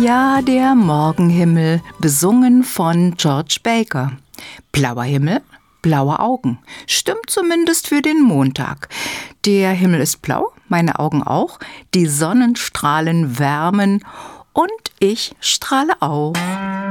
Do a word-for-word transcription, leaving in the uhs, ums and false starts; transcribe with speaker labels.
Speaker 1: Ja, der Morgenhimmel, besungen von George Baker. Blauer Himmel, blaue Augen. Stimmt zumindest für den Montag. Der Himmel ist blau, meine Augen auch. Die Sonnenstrahlen wärmen und ich strahle auf.